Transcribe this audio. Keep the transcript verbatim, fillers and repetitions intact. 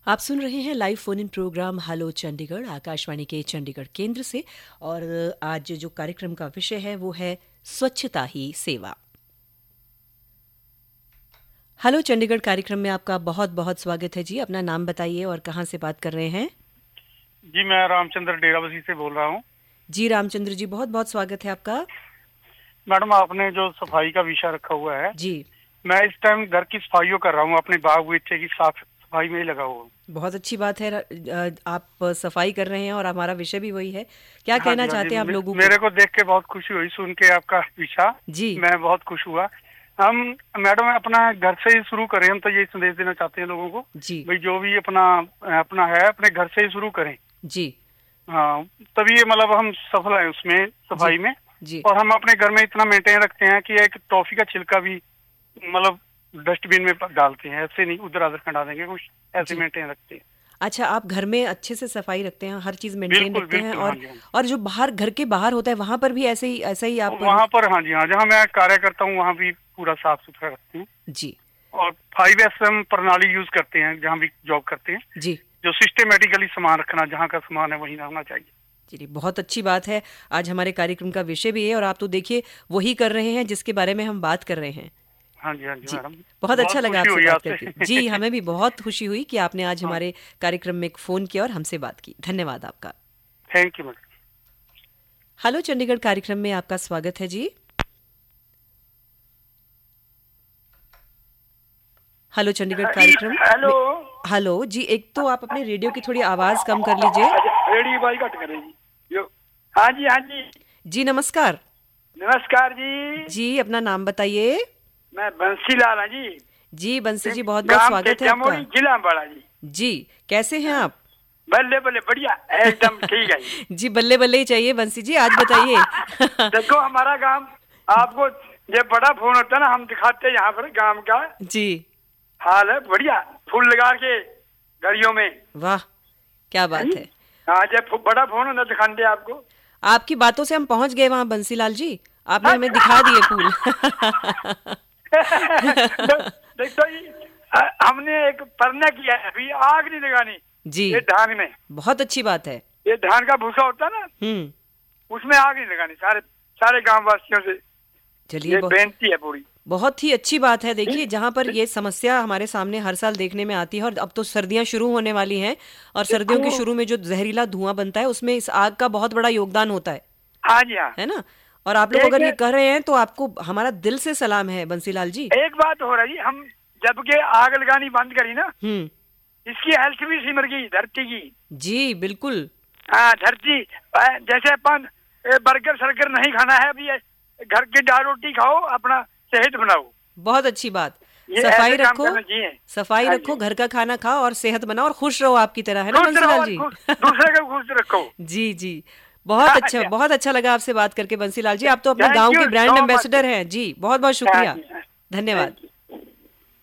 आप सुन रहे हैं live phone in programme hello Chandigarh Akashvani के चंडीगढ़ केंद्र से। और आज जो कार्यक्रम का विषय है वो है स्वच्छता ही सेवा। हेलो चंडीगढ़ कार्यक्रम में आपका बहुत बहुत स्वागत है जी। अपना नाम बताइए और कहां से बात कर रहे हैं? जी मैं रामचंद्र डेराबसी से बोल रहा हूं। जी रामचंद्र जी, बहुत बहुत स्वागत है आपका। मैडम आपने जो सफाई का विषय रखा हुआ है जी, मैं इस टाइम घर की सफाई कर रहा हूँ, अपने बाग बगीचे की साफ सफाई में ही लगा हुआ हूँ। बहुत अच्छी बात है। आप सफाई कर रहे हैं और हमारा विषय भी वही है। क्या हाँ कहना जी, हाँ चाहते हैं आप जी, लोगों को? मेरे को देख के बहुत खुशी हुई सुन के आपका विषय जी, मैं बहुत खुश हुआ। हम मैडम अपना घर से ही शुरू करें, हम तो यही संदेश देना चाहते हैं लोगों को जी, भाई जो भी अपना अपना है अपने घर से ही शुरू करें। जी, हाँ तभी ये मतलब हम सफल है उसमें सफाई में। जी, और हम अपने घर में इतना मेंटेन रखते हैं कि एक टॉफी का छिलका भी मतलब डस्टबिन में डालते हैं, ऐसे नहीं उधर अधर खड़ा देंगे, कुछ ऐसे मेंटेन रखते हैं। अच्छा, आप घर में अच्छे से सफाई रखते हैं, हर चीज मेंटेन बिल्कुल, रखते हैं। बिल्कुल, और हाँ जी, हाँ जी। और जो बाहर घर के बाहर होता है वहां पर भी ऐसे ही ऐसा ही आप? वहाँ पर हाँ जी हाँ, जहाँ मैं कार्य करता हूँ वहाँ भी पूरा साफ सुथरा रखते हैं जी, और फाइव एस एम प्रणाली यूज करते हैं जहाँ भी जॉब करते हैं। जी, जो सिस्टमेटिकली सामान रखना, जहाँ का सामान है वही रहना चाहिए। जी, बहुत अच्छी बात है। आज हमारे कार्यक्रम का विषय भी है और आप तो देखिए वही कर रहे हैं जिसके बारे में हम बात कर रहे हैं। हाँ जी हाँ जी जी, मैडम, बहुत अच्छा लगा खुशी आपसे हुई बात आपसे। करके। जी, हमें भी बहुत खुशी हुई कि आपने आज हाँ, हमारे कार्यक्रम में फोन किया और हमसे बात की। धन्यवाद आपका। Thank you madam. Hello Chandigarh कार्यक्रम में आपका स्वागत है जी। हेलो चंडीगढ़ कार्यक्रम। हेलो हेलो जी, एक तो आप अपने रेडियो की थोड़ी आवाज कम कर लीजिए। रेडियो बाई घट करेगी यो। हाँ जी हाँ जी जी नमस्कार। नमस्कार जी। जी अपना नाम बताइए। मैं बंसीलाल हाँ जी। जी बंसी जी, बहुत बहुत गांव स्वागत से है आपका। जमुई, जिला अम्बाला जी। जी कैसे हैं आप? बल्ले बल्ले बढ़िया एकदम ठीक है जी। जी बल्ले बल्ले ही चाहिए बंसी जी, आज बताइए। देखो हमारा गांव आपको ये बड़ा फोन होता है ना, हम दिखाते हैं यहाँ पर गांव का जी, हाल है बढ़िया। फूल लगा के गलियों में, वाह क्या बात है। हाँ जब बड़ा फोन होता दिखाते आपको। आपकी बातों से हम पहुंच गए वहां बंसीलाल जी, आपने हमें दिखा दिए फूल। देखो जी, हमने एक परना किया है, अभी आग नहीं लगानी जी, ये धान में। बहुत अच्छी बात है। ये धान का भूसा होता है ना, हम्म, उसमें आग नहीं लगानी। सारे सारे गांव वासियों से चलिए ये बहुत, बेनती है पूरी। बहुत ही अच्छी बात है। देखिए जहाँ पर ये समस्या हमारे सामने हर साल देखने में आती है और अब तो सर्दियां शुरू होने वाली हैं और सर्दियों के शुरू में जो जहरीला धुआं बनता है उसमें इस आग का बहुत बड़ा योगदान होता है। हाँ जी हाँ, है ना? और आप लोग अगर ये कर रहे हैं तो आपको हमारा दिल से सलाम है बंसीलाल जी। एक बात हो रही, हम जब के आग लगानी बंद करी ना, हम्म, इसकी हेल्थ भी सिमर गई धरती की। जी बिल्कुल। हाँ धरती जैसे अपन बर्गर सर्गर नहीं खाना है, अभी घर की दाल रोटी खाओ, अपना सेहत बनाओ। बहुत अच्छी बात। सफाई रखो, सफाई हाँ रखो, घर का खाना खाओ और सेहत बनाओ और खुश रहो आपकी तरह, है ना खुश बंसीलाल जी? दूसरे को खुश रखो। जी जी, बहुत अच्छा, बहुत अच्छा लगा आपसे बात करके बंसीलाल जी। आप तो अपने गांव के ब्रांड एम्बेसडर हैं जी। बहुत बहुत शुक्रिया, धन्यवाद।